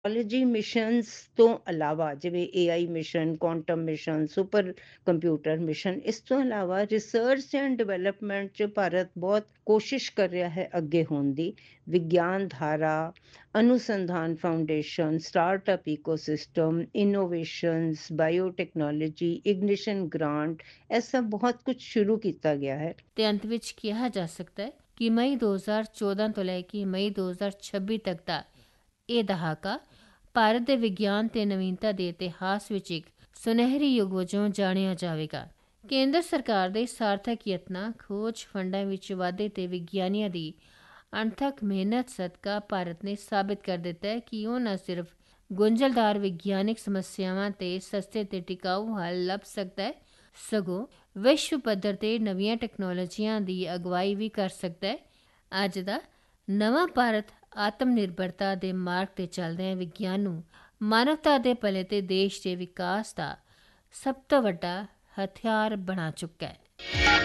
Technology ਮਿਸ਼ਨਸ ਤੋਂ ਇਲਾਵਾ ਜਿਵੇਂ AI mission, quantum mission, super computer mission, ਇਸ ਤੋਂ ਇਲਾਵਾ ਰਿਸਰਚ ਐਂਡ ਡਿਵੈਲਪਮੈਂਟ 'ਚ ਭਾਰਤ ਬਹੁਤ ਕੋਸ਼ਿਸ਼ ਕਰ ਰਿਹਾ ਹੈ ਅੱਗੇ ਹੋਣ ਦੀ। ਵਿਗਿਆਨ ਧਾਰਾ, ਅਨੁਸੰਧਾਨ foundation, startup ecosystem, innovations, biotechnology, ignition grant, ਇਹ ਸਭ ਬਹੁਤ ਕੁਝ ਸ਼ੁਰੂ ਕੀਤਾ ਗਿਆ ਹੈ। ਤੇ ਅੰਤ ਵਿੱਚ ਕਿਹਾ ਜਾ ਸਕਦਾ ਹੈ ਕਿ ਮਈ 2014 ਤੋਂ ਲੈ ਕੇ ਮਈ 2026 ਤੱਕ ਦਾ ਇਹ ਦਹਾਕਾ ਭਾਰਤ ਦੇ ਵਿਗਿਆਨ ਤੇ ਨਵੀਨਤਾ ਦੇ ਇਤਿਹਾਸ ਵਿੱਚ ਇੱਕ ਸੁਨਹਿਰੀ ਯੁੱਗ ਵਜੋਂ ਜਾਣਿਆ ਜਾਵੇਗਾ। ਕੇਂਦਰ ਸਰਕਾਰ ਦੇ ਸਾਰਥਕ ਯਤਨਾਂ, ਖੋਜ ਫੰਡਾਂ ਵਿੱਚ ਵਾਧੇ ਤੇ ਵਿਗਿਆਨੀਆਂ ਦੀ ਅਣਥੱਕ ਮਿਹਨਤ ਸਦਕਾ ਭਾਰਤ ਨੇ ਸਾਬਿਤ ਕਰ ਦਿੱਤਾ ਹੈ ਕਿ ਉਹ ਨਾ ਸਿਰਫ ਗੁੰਝਲਦਾਰ ਵਿਗਿਆਨਿਕ ਸਮੱਸਿਆਵਾਂ ਤੇ ਸਸਤੇ ਤੇ ਟਿਕਾਊ ਹੱਲ ਲੱਭ ਸਕਦਾ ਹੈ, ਸਗੋਂ ਵਿਸ਼ਵ ਪੱਧਰ ਤੇ ਨਵੀਆਂ ਟੈਕਨੋਲੋਜੀਆਂ ਦੀ ਅਗਵਾਈ ਵੀ ਕਰ ਸਕਦਾ ਹੈ। ਅੱਜ ਦਾ ਨਵਾਂ ਭਾਰਤ ਆਤਮ ਨਿਰਭਰਤਾ ਦੇ ਮਾਰਗ ਤੇ ਚੱਲਦਿਆਂ ਵਿਗਿਆਨ ਨੂੰ ਮਾਨਵਤਾ ਦੇ ਭਲੇ ਤੇ ਦੇਸ਼ ਦੇ ਵਿਕਾਸ ਦਾ ਸਭ ਤੋਂ ਵੱਡਾ ਹਥਿਆਰ ਬਣਾ ਚੁੱਕਾ ਹੈ।